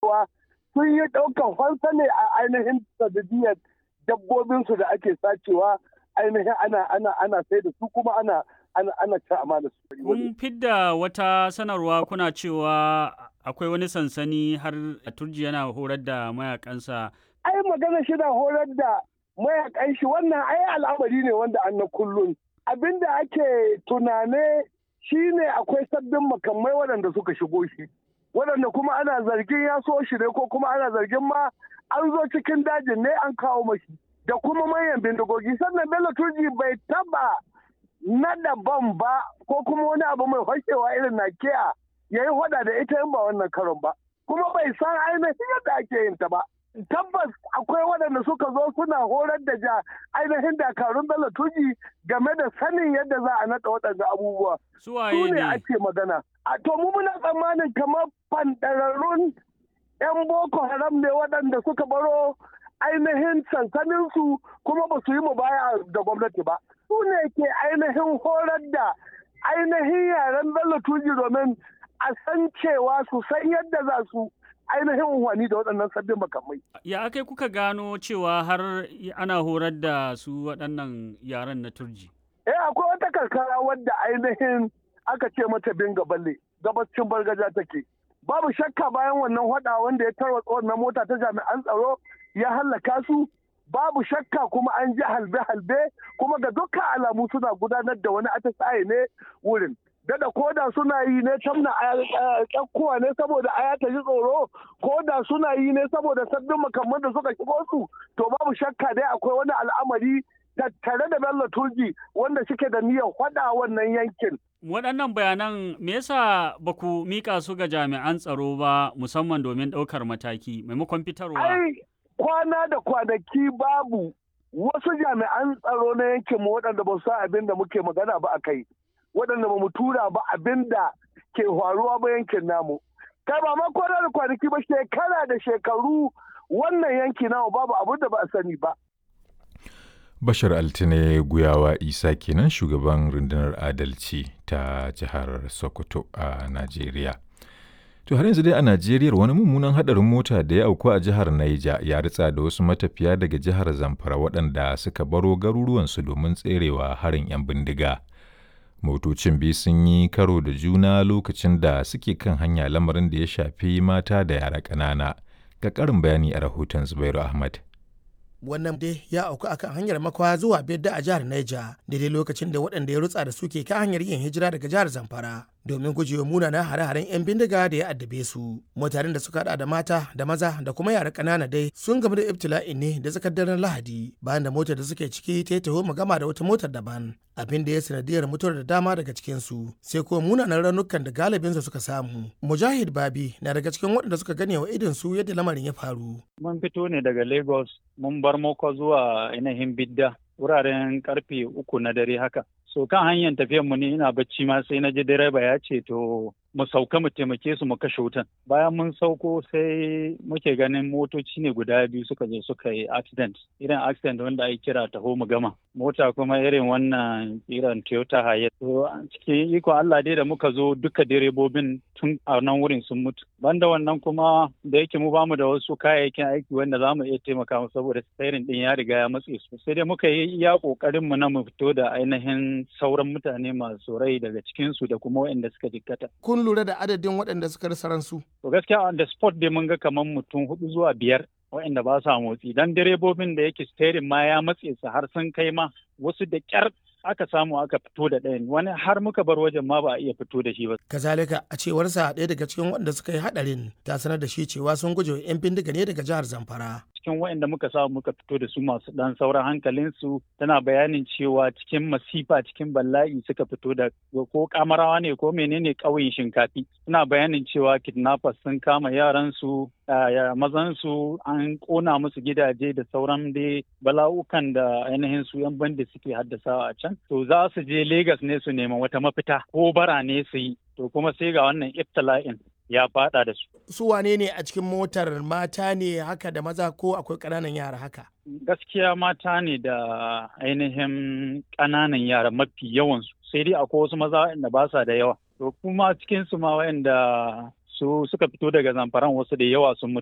cewa sun yi ɗaukan fansa ne a ainihin sanadiyar dabbobinsu da ake sacewa ainihin ana sai da su kuma ana cin amana su. Kun fidda wata sanarwa kuna cewa akwai wani sansani har a Turji yana horar da mayakansa. Ai magana shi na horar da mayakan shi wannan ai al'amari ne wanda an na kullum. Abinda ake tunane shine akwai sabbin makamai waɗanda suka shigo shi. Waɗanda kuma ana zargin ya so shi ne ko kuma ana zargin ma an zo cikin dajin ne an kawo mashi. Da kuma manyan bindigogi sannan Bello Turji bai taba na daban ba ko kuma wani abu mai fashewa irin nakiya ya yi hada da ita in ba wannan karon ba kuma bai san ainihin yadda ake yin ta ba. Tabbas akwai waɗanda suka zo suna horar da ainihin dakarun Bello Turji game da sanin yadda za a naɗa waɗanda abubuwa. Su ne ake magana. A to mu muna tsammanin kamar fanɗararrun 'yan Boko Haram ne waɗanda suka baro ainihin sansaninsu kuma ba su yi mubaya da gwamnati ba. Su ne ke ainihin horar da ainihin yaren Bello Turji domin a san cewa su san yadda za su ainihin unhwani da waɗannan sabbin makamai. Ya akai kuka gano cewa har ana horar da su waɗannan yaren na Turji? Akwai wata karkara wadda ainihin aka ce mata Binga Balle, gabacin Bargaja take. Babu shakka bayan wannan hada wanda ya tarwatsa wannan mota ta jami'an tsaro ya hallaka su, babu shakka kuma an ji halbe-halbe kuma ga dukkan alamu suna gudanar da wani atisaye ne wurin. Dada koda suna yi ne tamna kyakkuwa ne saboda aya ta ji tsoro, koda suna yi ne saboda sabbin makamman da suka shigo su, to babu shakka dai akwai wani al'amari tattare da Bello Turji wanda suke da niyyar hada wannan yankin. Waɗannan bayanan me yasa ba ku mika su ga jami'an tsaro ba musamman domin ɗaukar mataki maimakon fitarwa? Ai kwana da kwanaki babu wasu jami'an tsaro na yankin mu waɗanda ba su san abin da muke magana ba a kai. Waɗanda ba mu tura ba abin da ke faruwa ba yankin namu. Kai ba ma kwana da kwanaki ba shekara da shekaru wannan yanki namu babu abin da ba a sani ba. Bashar Altine Guyawa Isa kenan shugaban rundunar adalci ta jihar Sokoto a Najeriya. To har yanzu dai a Najeriya wani mummunan hadarin mota da ya auku a jihar Niger ya ritsa da wasu matafiya daga jihar Zamfara waɗanda suka baro garuruwansu domin tserewa harin 'yan bindiga. Motocin biyu sun yi karo da juna lokacin da suke kan hanya lamarin da ya shafi mata da yara ƙanana. Ga ƙarin bayani a rahoton Zubairu Ahmad. Wannan dai ya auku akan hanyar Makwa zuwa Bedda a jihar Niger daidai lokacin da waɗanda ya rutsa da su ke kan hanyar yin hijira daga jihar Zamfara domin gujewa munanan hare-haren 'yan bindiga da ya addabe su. Mutanen da suka hada da mata da maza da kuma yara ƙanana dai sun gamu da ibtila'in ne da tsakar daren Lahadi bayan da motar da suke ciki ta yi taho magama da wata motar daban abin da ya sanadiyar mutuwar da dama daga cikin su sai kuma munanan raunukan da galibin su suka samu. Mujahid Babi na daga cikin waɗanda suka gane wa idon su yadda lamarin ya faru. Mun fito ne daga Lagos mun bar Moko zuwa ainihin Bidda wuraren karfe 3 na dare haka. So kan hanyar tafiyar mu ne ina bacci ma sai na ji direba ya ce to mu sauka mu taimake su mu kashe wutan. Bayan mun sauko sai muke ganin motoci ne guda biyu suka je suka yi accident. Irin accident wanda ake kira taho mu gama. Mota kuma irin wannan irin Toyota Hiace. To cikin iko Allah dai da muka zo duka direbobin tun a nan wurin sun mutu. Banda wannan kuma da yake mu bamu da wasu kayayyakin aiki wanda za mu iya taimaka musu saboda sairin din ya riga ya matse su. Sai dai muka yi iya kokarin mu na mu fito da ainihin sauran mutane masu rai daga cikin su da kuma waɗanda suka jikkata. Kun lura da adadin waɗanda suka rasa ransu? To gaskiya on the spot dai mun ga kamar mutum 4 zuwa 5 waɗanda ba sa motsi. Dan direbobin da yake steering ma ya matse su har sun kai ma wasu da ƙyar aka samu aka fito da ɗayan wani har muka bar wajen ma ba a iya fito da shi ba. Kazalika a cewarsa ɗaya daga cikin waɗanda suka yi haɗarin ta sanar da shi cewa sun guje wa 'yan bindiga ne daga jihar Zamfara. Cikin waɗanda muka samu muka fito da su masu ɗan sauran hankalinsu tana bayanin cewa cikin masifa cikin bala'i suka fito da ko kamarawa ne ko menene ƙauyen Shinkafi. Suna bayanin cewa kidnappers sun kama yaransu mazansu an ƙona musu gidaje da sauran dai bala'ukan da ainihin su 'yan bandi suke haddasawa a can. To za su je Legas ne su nema wata mafita ko bara ne su yi. To kuma sai ga wannan ibtila'in ya fada da su. Su wane ne a cikin motar mata ne haka da maza ko akwai ƙananan yara haka? Gaskiya mata ne da ainihin ƙananan yara mafi yawansu. Sai dai akwai wasu maza waɗanda ba sa da yawa. To kuma cikin su ma waɗanda su suka fito daga Zamfaran wasu da yawa sun mutu.